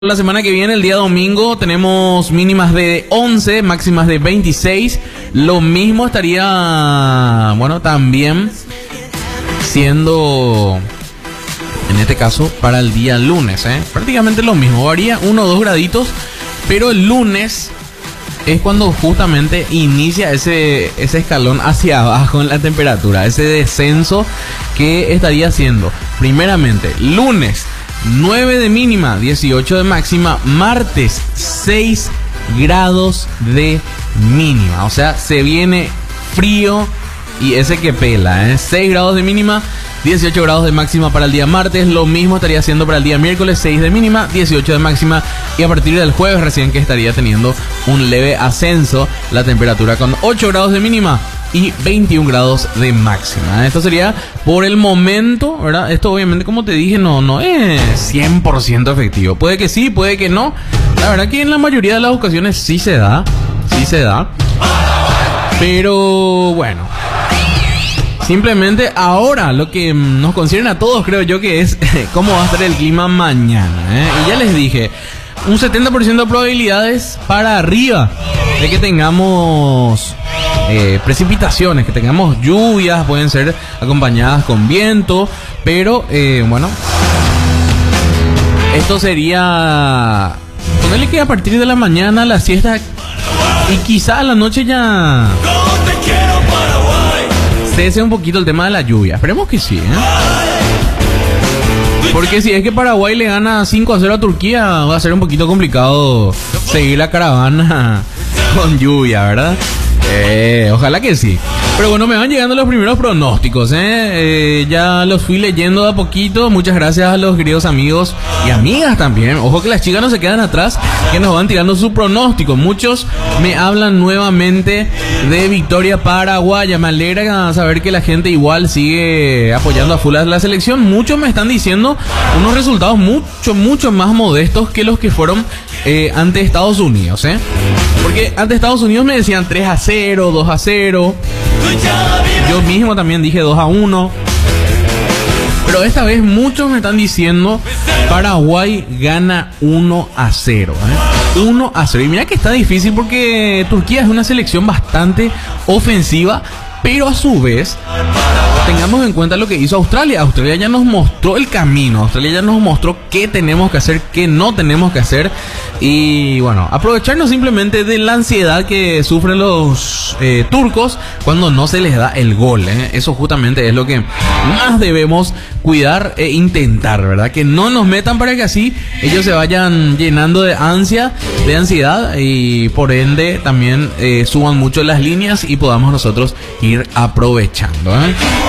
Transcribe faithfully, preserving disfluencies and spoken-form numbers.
La semana que viene, el día domingo, tenemos mínimas de once, máximas de veintiséis. Lo mismo estaría, bueno, también siendo, en este caso, para el día lunes, ¿eh? Prácticamente lo mismo, varía uno o dos graditos, pero el lunes es cuando justamente inicia ese, ese escalón hacia abajo en la temperatura, ese descenso que estaría haciendo. Primeramente, lunes nueve de mínima, dieciocho de máxima. Martes, seis grados de mínima. O sea, se viene frío y ese que pela, ¿eh? seis grados de mínima, dieciocho grados de máxima para el día martes. Lo mismo estaría haciendo para el día miércoles, seis de mínima, dieciocho de máxima. Y a partir del jueves recién que estaría teniendo un leve ascenso la temperatura con ocho grados de mínima y veintiún grados de máxima. Esto sería por el momento, ¿verdad? Esto obviamente, como te dije, no, no es cien por ciento efectivo. Puede que sí, puede que no. La verdad que en la mayoría de las ocasiones sí se da, sí se da. Pero bueno, simplemente ahora lo que nos concierne a todos, creo yo, que es cómo va a estar el clima mañana, ¿eh? Y ya les dije, un setenta por ciento de probabilidades para arriba de que tengamos eh, precipitaciones, que tengamos lluvias, pueden ser acompañadas con viento, pero eh, bueno, esto sería, ponerle que a partir de la mañana, la siesta y quizá a la noche ya cese un poquito el tema de la lluvia. Esperemos que sí, ¿eh? Porque si es que Paraguay le gana cinco a cero a Turquía, va a ser un poquito complicado seguir la caravana con lluvia, ¿verdad? Eh, ojalá que sí. Pero bueno, me van llegando los primeros pronósticos, ¿eh? Eh, ya los fui leyendo de a poquito. Muchas gracias a los queridos amigos y amigas también. Ojo que las chicas no se quedan atrás, que nos van tirando su pronóstico. Muchos me hablan nuevamente de victoria paraguaya. Me alegra saber que la gente igual sigue apoyando a full a la selección. Muchos me están diciendo unos resultados mucho, mucho más modestos que los que fueron eh, ante Estados Unidos, ¿eh? Porque ante Estados Unidos me decían tres a cero, dos a cero. Yo mismo también dije dos a uno. Pero esta vez muchos me están diciendo Paraguay gana uno a cero, ¿eh? uno a cero. Y mira que está difícil porque Turquía es una selección bastante ofensiva, pero a su vez tengamos en cuenta lo que hizo Australia. Australia ya nos mostró el camino. Australia ya nos mostró qué tenemos que hacer, qué no tenemos que hacer. Y bueno, aprovecharnos simplemente de la ansiedad que sufren los eh, turcos cuando no se les da el gol, ¿eh? Eso justamente es lo que más debemos cuidar e intentar, ¿verdad? Que no nos metan para que así ellos se vayan llenando de ansia, de ansiedad, y por ende también eh, suban mucho las líneas y podamos nosotros ir aprovechando, ¿eh?